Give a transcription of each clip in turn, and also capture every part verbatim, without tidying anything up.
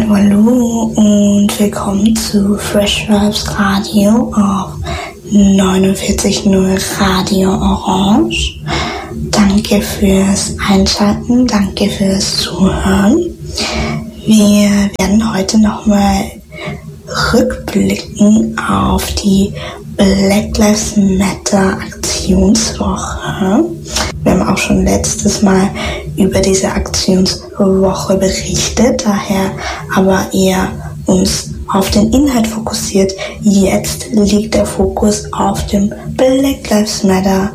Hallo, hallo und willkommen zu Fresh Vibes Radio auf neunundvierzig Komma null Radio Orange. Danke fürs Einschalten, danke fürs Zuhören. Wir werden heute nochmal rückblicken auf die Black Lives Matter Aktionswoche. Wir haben auch schon letztes Mal über diese Aktionswoche berichtet, daher aber eher uns auf den Inhalt fokussiert. Jetzt liegt der Fokus auf dem Black Lives Matter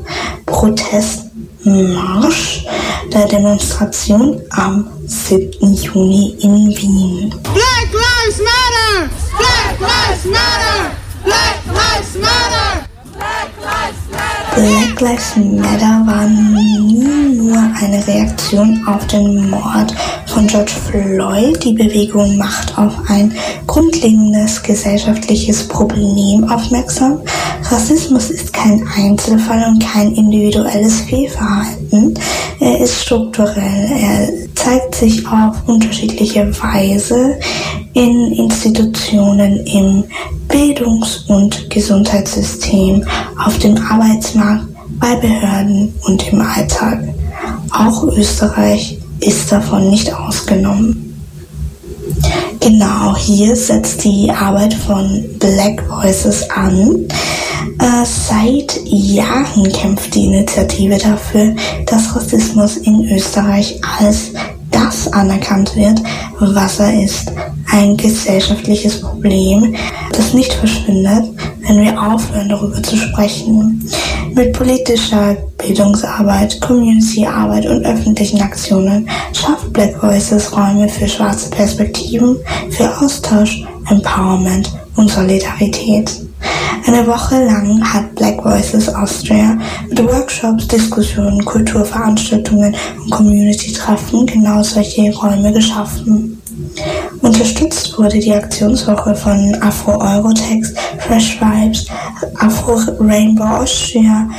Protestmarsch der Demonstration am siebten Juni in Wien. Black Lives Matter! Black Lives Matter! Black Lives Matter! Black Lives Matter! Black Lives Matter war nie nur eine Reaktion auf den Mord von George Floyd. Die Bewegung macht auf ein grundlegendes gesellschaftliches Problem aufmerksam. Rassismus ist kein Einzelfall und kein individuelles Fehlverhalten. Er ist strukturell. Er zeigt sich auf unterschiedliche Weise in Institutionen, im Bildungs- und Gesundheitssystem, auf dem Arbeitsmarkt, bei Behörden und im Alltag. Auch Österreich ist davon nicht ausgenommen. Genau, hier setzt die Arbeit von Black Voices an. Äh, seit Jahren kämpft die Initiative dafür, dass Rassismus in Österreich als das anerkannt wird, was er ist. Ein gesellschaftliches Problem, das nicht verschwindet, wenn wir aufhören, darüber zu sprechen. Mit politischer Bildungsarbeit, Community-Arbeit und öffentlichen Aktionen schafft Black Voices Räume für schwarze Perspektiven, für Austausch, Empowerment und Solidarität. Eine Woche lang hat Black Voices Austria mit Workshops, Diskussionen, Kulturveranstaltungen und Community-Treffen genau solche Räume geschaffen. Unterstützt wurde die Aktionswoche von Afro Eurotext, Fresh Vibes, Afro Rainbow Austria,